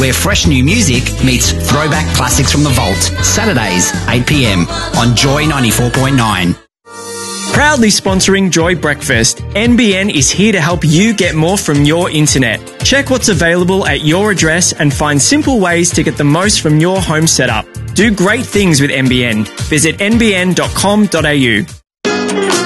where fresh new music meets throwback classics from the vault. Saturdays, 8 p.m. on Joy 94.9. Proudly sponsoring Joy Breakfast, NBN is here to help you get more from your internet. Check what's available at your address and find simple ways to get the most from your home setup. Do great things with NBN. Visit nbn.com.au.